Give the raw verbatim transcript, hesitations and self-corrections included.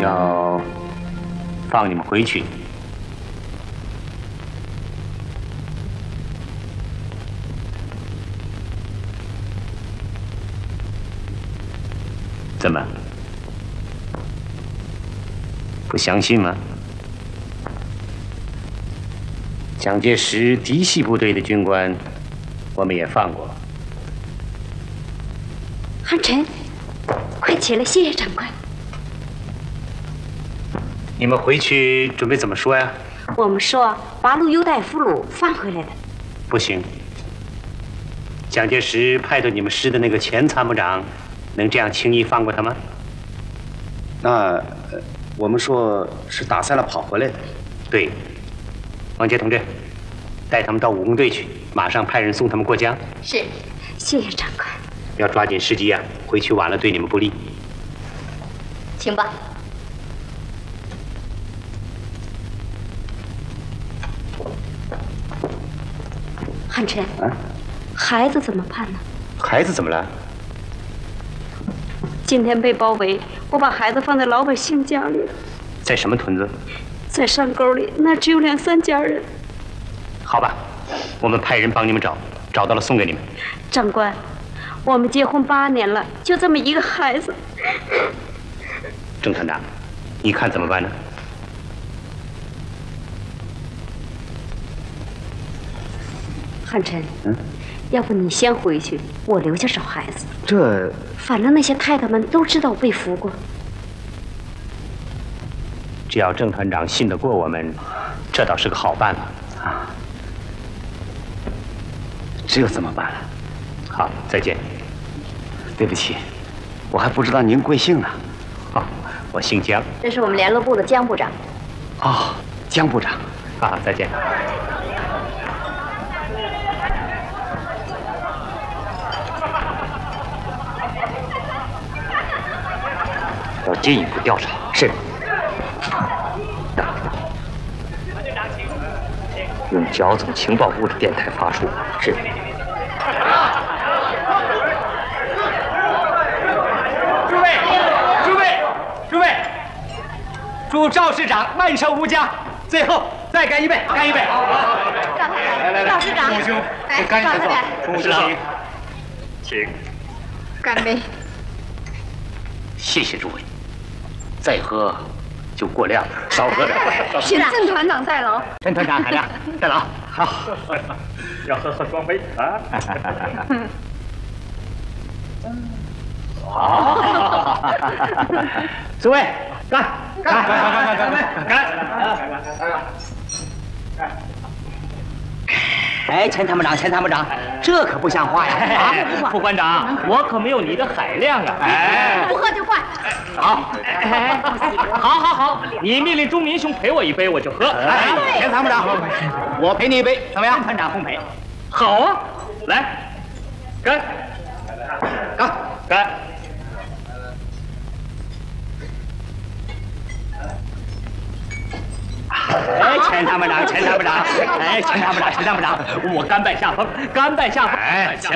要放你们回去。怎么？不相信吗？蒋介石嫡系部队的军官，我们也放过。 汉臣，快起来，谢谢长官。 你们回去准备怎么说呀？ 我们说八路优待俘虏放回来的。 不行。蒋介石派到你们师的那个前参谋长，能这样轻易放过他吗？ 那、呃、我们说是打散了跑回来的。 对。王杰同志，带他们到武工队去，马上派人送他们过江。 是，谢谢长官。 要抓紧时机啊，回去晚了对你们不利。 请吧。汉臣， 啊， 孩子怎么办呢？ 孩子怎么了？ 今天被包围，我把孩子放在老百姓家里了。 在什么屯子？ 在山沟里，那只有两三家人。 好吧，我们派人帮你们找，找到了送给你们。 长官，我们结婚八年了，就这么一个孩子。 郑团长，你看怎么办呢？ 汉臣， 嗯， 要不你先回去，我留下找孩子。 这反正那些太太们都知道我被俘过。 只要郑团长信得过我们，这倒是个好办法啊。只有这么办了。 好，再见。 对不起，我还不知道您贵姓呢。 哦，我姓江。 这是我们联络部的江部长。 哦，江部长。 好，再见。 要进一步调查。是。用剿总情报部的电台发出。是。 诸位，诸位，诸位，祝赵市长万寿无疆。最后再干一杯，干一杯！ 赵太太，赵市长， 众兄， 来， 干一杯， 赵太太， 众市长，请。 干杯！ 谢谢诸位，再喝就过量了，少喝点。 请郑团长代劳。 郑团长，海亮，代劳。好， 要喝喝双杯啊！ 好，诸位，干干干干干干干！ 哎，钱参谋长，钱参谋长，这可不像话呀！ 啊，副官长，我可没有你的海量呀！哎， 不喝就换。 好，好，好，好，你命令钟民兄陪我一杯，我就喝。 哎，钱参谋长，我陪你一杯，怎么样？ 团长奉陪。好啊，来，干， 干， 干。 哎，钱参谋长，钱参谋长，哎，钱参谋长，钱参谋长， 我甘拜下风，甘拜下风。 哎，